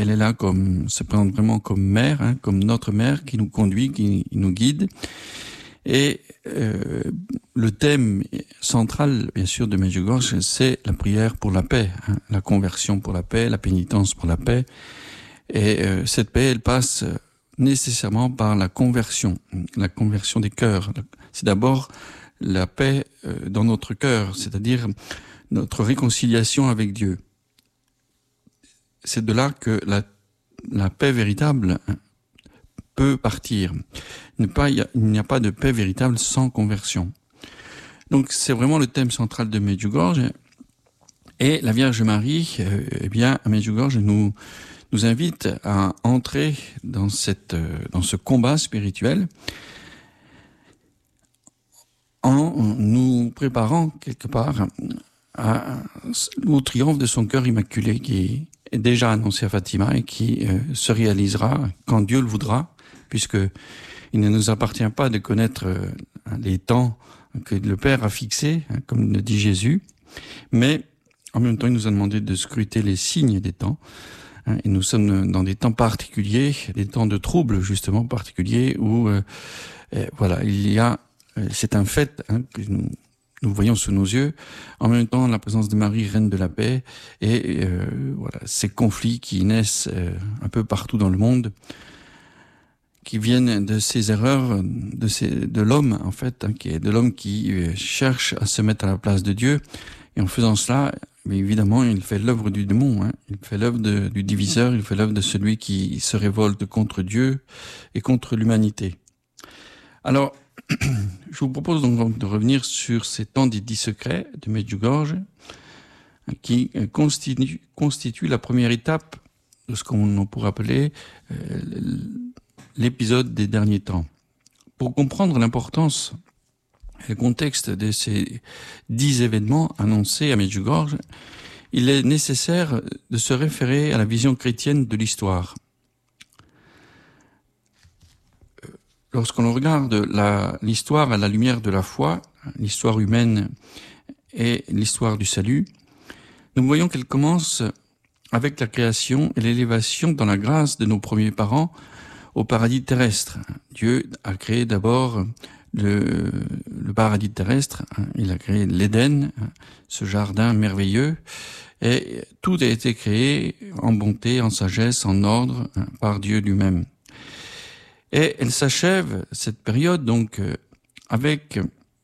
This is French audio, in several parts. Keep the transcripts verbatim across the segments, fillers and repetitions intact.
elle est là comme, se présente vraiment comme mère, hein, comme notre mère qui nous conduit, qui nous guide. Et euh, le thème central, bien sûr, de Medjugorje, c'est la prière pour la paix, hein, la conversion pour la paix, la pénitence pour la paix. Et euh, cette paix, elle passe nécessairement par la conversion, la conversion des cœurs. C'est d'abord la paix euh, dans notre cœur, c'est-à-dire notre réconciliation avec Dieu. C'est de là que la, la paix véritable peut partir. Il n'y a pas de paix véritable sans conversion. Donc c'est vraiment le thème central de Medjugorje. Et la Vierge Marie, euh, eh bien, à Medjugorje, nous nous invite à entrer dans cette euh, dans ce combat spirituel en nous préparant quelque part à, au triomphe de son cœur immaculé qui est déjà annoncé à Fatima et qui euh, se réalisera quand Dieu le voudra, puisque il ne nous appartient pas de connaître euh, les temps que le Père a fixés, hein, comme le dit Jésus, mais en même temps, il nous a demandé de scruter les signes des temps. Hein, et nous sommes dans des temps particuliers, des temps de troubles justement particuliers, où euh, euh, voilà, il y a, euh, c'est un fait hein, que nous, nous voyons sous nos yeux. En même temps, la présence de Marie, reine de la paix, et euh, voilà, ces conflits qui naissent euh, un peu partout dans le monde, qui viennent de ces erreurs de, ces, de l'homme en fait, hein, qui est de l'homme qui euh, cherche à se mettre à la place de Dieu. Et en faisant cela, mais évidemment, il fait l'œuvre du démon, hein. Il fait l'œuvre de, du diviseur, il fait l'œuvre de celui qui se révolte contre Dieu et contre l'humanité. Alors, je vous propose donc de revenir sur ces temps des dix secrets de Medjugorje, qui constitue, constitue la première étape de ce qu'on pourrait appeler euh, l'épisode des derniers temps. Pour comprendre l'importance et le contexte de ces dix événements annoncés à Medjugorje, il est nécessaire de se référer à la vision chrétienne de l'histoire. Lorsqu'on regarde la, l'histoire à la lumière de la foi, l'histoire humaine et l'histoire du salut, nous voyons qu'elle commence avec la création et l'élévation dans la grâce de nos premiers parents au paradis terrestre. Dieu a créé d'abord le, le paradis terrestre, il a créé l'Éden, ce jardin merveilleux, et tout a été créé en bonté, en sagesse, en ordre, par Dieu lui-même. Et elle s'achève, cette période, donc, avec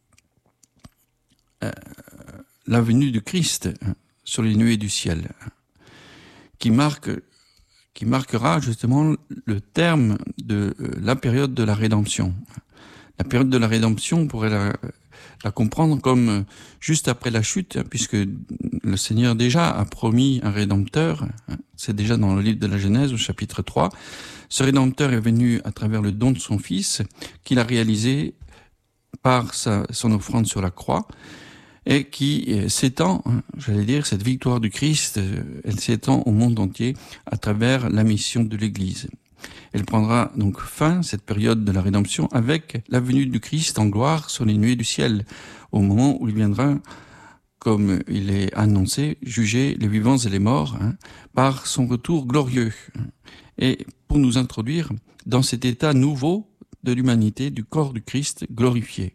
euh, la venue du Christ sur les nuées du ciel, qui marque, qui marquera justement le terme de la période de la rédemption. La période de la rédemption, on pourrait la, la comprendre comme juste après la chute, puisque le Seigneur déjà a promis un Rédempteur. C'est déjà dans le livre de la Genèse, au chapitre trois. Ce Rédempteur est venu à travers le don de son Fils, qu'il a réalisé par sa, son offrande sur la croix, et qui s'étend, j'allais dire, cette victoire du Christ, elle s'étend au monde entier à travers la mission de l'Église. Elle prendra donc fin, cette période de la rédemption, avec la venue du Christ en gloire sur les nuées du ciel, au moment où il viendra, comme il est annoncé, juger les vivants et les morts, hein, par son retour glorieux. Et pour nous introduire dans cet état nouveau de l'humanité, du corps du Christ glorifié.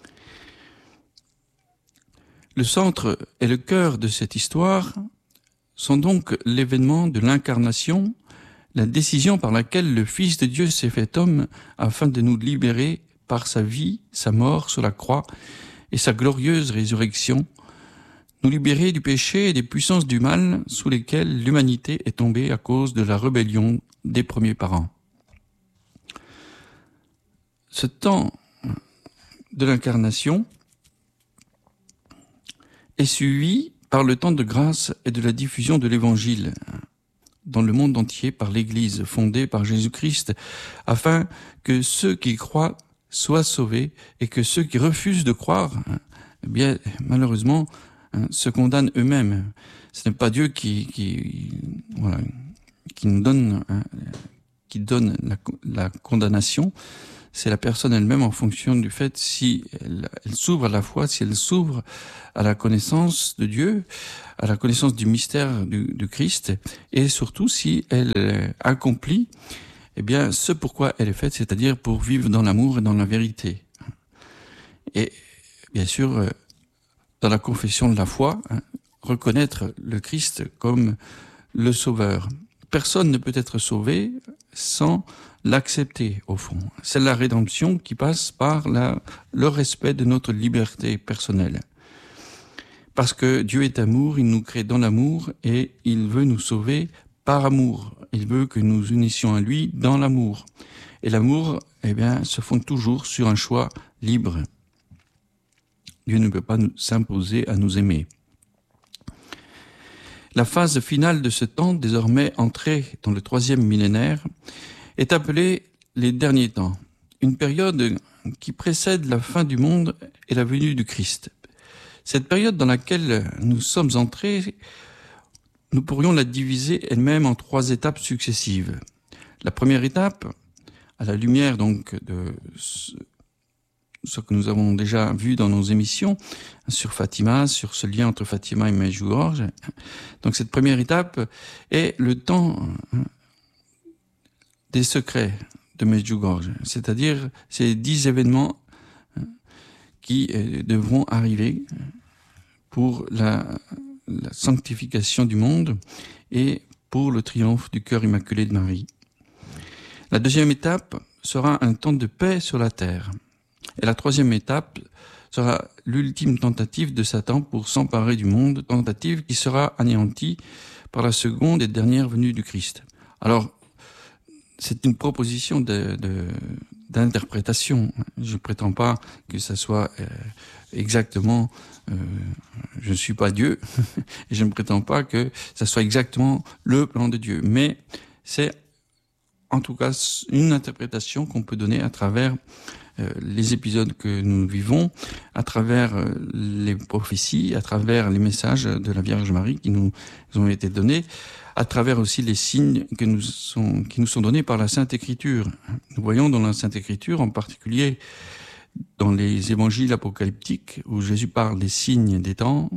Le centre et le cœur de cette histoire sont donc l'événement de l'incarnation, la décision par laquelle le Fils de Dieu s'est fait homme afin de nous libérer par sa vie, sa mort sur la croix et sa glorieuse résurrection, nous libérer du péché et des puissances du mal sous lesquelles l'humanité est tombée à cause de la rébellion des premiers parents. Ce temps de l'incarnation est suivi par le temps de grâce et de la diffusion de l'Évangile dans le monde entier par l'Église fondée par Jésus-Christ, afin que ceux qui croient soient sauvés et que ceux qui refusent de croire, eh bien, malheureusement, se condamnent eux-mêmes. Ce n'est pas Dieu qui, qui, voilà, qui nous donne, qui donne la, la condamnation, c'est la personne elle-même en fonction du fait si elle, elle s'ouvre à la foi, si elle s'ouvre à la connaissance de Dieu, à la connaissance du mystère du, du Christ, et surtout si elle accomplit eh bien, ce pourquoi elle est faite, c'est-à-dire pour vivre dans l'amour et dans la vérité. Et bien sûr, dans la confession de la foi, hein, reconnaître le Christ comme le Sauveur. Personne ne peut être sauvé sans l'accepter, au fond. C'est la rédemption qui passe par la, le respect de notre liberté personnelle. Parce que Dieu est amour, il nous crée dans l'amour et il veut nous sauver par amour. Il veut que nous unissions à lui dans l'amour. Et l'amour, eh bien, se fonde toujours sur un choix libre. Dieu ne peut pas nous s'imposer à nous aimer. La phase finale de ce temps, désormais entrée dans le troisième millénaire, est appelée les derniers temps, une période qui précède la fin du monde et la venue du Christ. Cette période dans laquelle nous sommes entrés, nous pourrions la diviser elle-même en trois étapes successives. La première étape, à la lumière donc de ce que nous avons déjà vu dans nos émissions sur Fatima, sur ce lien entre Fatima et Medjugorje. Donc cette première étape est le temps des secrets de Medjugorje, c'est-à-dire ces dix événements qui devront arriver pour la, la sanctification du monde et pour le triomphe du cœur immaculé de Marie. La deuxième étape sera un temps de paix sur la terre. Et la troisième étape sera l'ultime tentative de Satan pour s'emparer du monde, tentative qui sera anéantie par la seconde et dernière venue du Christ. Alors, c'est une proposition de, de, d'interprétation. Je ne prétends pas que ça soit euh, exactement... Euh, je ne suis pas Dieu, et je ne prétends pas que ça soit exactement le plan de Dieu. Mais c'est en tout cas une interprétation qu'on peut donner à travers euh, les épisodes que nous vivons, à travers euh, les prophéties, à travers les messages de la Vierge Marie qui nous ont été donnés, à travers aussi les signes que nous sont, qui nous sont donnés par la Sainte Écriture. Nous voyons dans la Sainte Écriture, en particulier dans les évangiles apocalyptiques, où Jésus parle des signes des temps,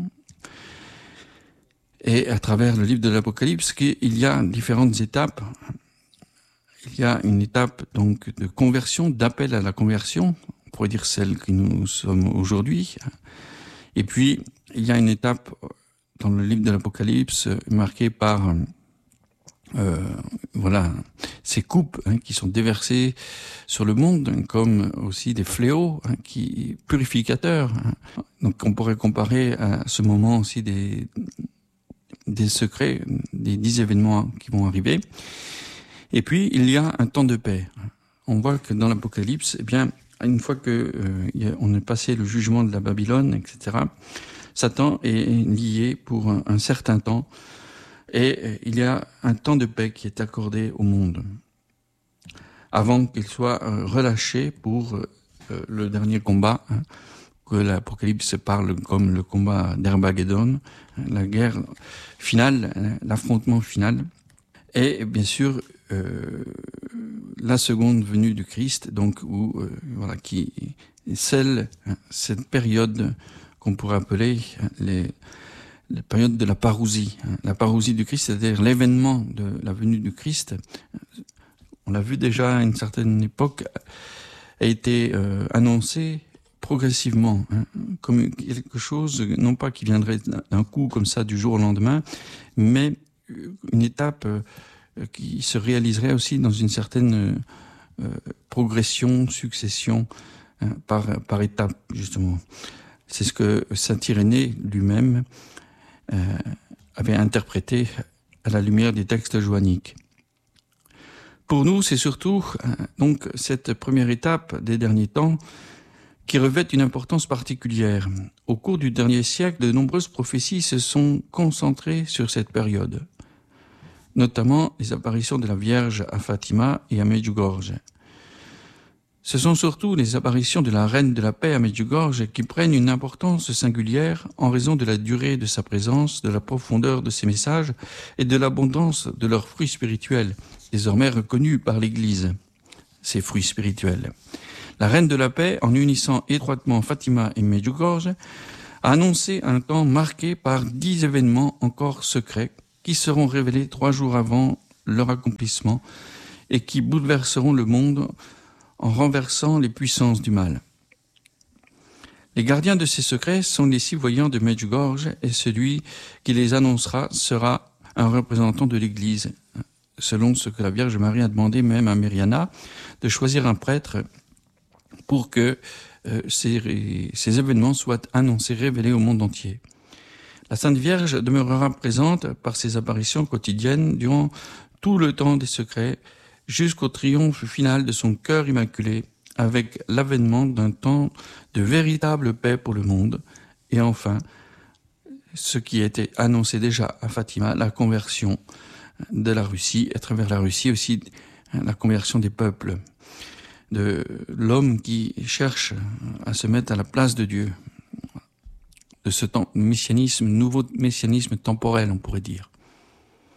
et à travers le livre de l'Apocalypse, qu'il y a différentes étapes. Il y a une étape donc de conversion, d'appel à la conversion, on pourrait dire celle que nous sommes aujourd'hui. Et puis, il y a une étape dans le livre de l'Apocalypse marquée par euh, voilà ces coupes hein, qui sont déversées sur le monde, comme aussi des fléaux hein, qui purificateurs. Hein. Donc, on pourrait comparer à ce moment aussi des des secrets, des dix événements qui vont arriver. Et puis, il y a un temps de paix. On voit que dans l'Apocalypse, eh bien, une fois que euh, on a passé le jugement de la Babylone, et cetera, Satan est lié pour un, un certain temps, et euh, il y a un temps de paix qui est accordé au monde, avant qu'il soit euh, relâché pour euh, le dernier combat, hein, que l'Apocalypse parle comme le combat d'Armageddon, la guerre finale, l'affrontement final, et bien sûr euh, la seconde venue du Christ, donc où euh, voilà qui scelle hein, cette période qu'on pourrait appeler hein, les, les périodes de la parousie, hein, la parousie du Christ, c'est-à-dire l'événement de la venue du Christ. On l'a vu déjà à une certaine époque, a été euh, annoncé progressivement, hein, comme quelque chose, non pas qui viendrait d'un coup comme ça du jour au lendemain, mais une étape euh, qui se réaliserait aussi dans une certaine euh, progression, succession, hein, par, par étapes, justement. C'est ce que saint Irénée lui-même euh, avait interprété à la lumière des textes joanniques. Pour nous, c'est surtout euh, donc cette première étape des derniers temps qui revêt une importance particulière. Au cours du dernier siècle, de nombreuses prophéties se sont concentrées sur cette période, notamment les apparitions de la Vierge à Fatima et à Medjugorje. Ce sont surtout les apparitions de la Reine de la Paix à Medjugorje qui prennent une importance singulière en raison de la durée de sa présence, de la profondeur de ses messages et de l'abondance de leurs fruits spirituels, désormais reconnus par l'Église. ses fruits spirituels. La reine de la paix, en unissant étroitement Fatima et Medjugorje, a annoncé un temps marqué par dix événements encore secrets qui seront révélés trois jours avant leur accomplissement et qui bouleverseront le monde en renversant les puissances du mal. Les gardiens de ces secrets sont les six voyants de Medjugorje et celui qui les annoncera sera un représentant de l'Église, selon ce que la Vierge Marie a demandé même à Myriana, de choisir un prêtre pour que euh, ces, ces événements soient annoncés, révélés au monde entier. La Sainte Vierge demeurera présente par ses apparitions quotidiennes durant tout le temps des secrets, jusqu'au triomphe final de son cœur immaculé, avec l'avènement d'un temps de véritable paix pour le monde, et enfin, ce qui était annoncé déjà à Fatima, la conversion de la Russie, à travers la Russie aussi la conversion des peuples, de l'homme qui cherche à se mettre à la place de Dieu, de ce temps, messianisme, nouveau messianisme temporel, on pourrait dire.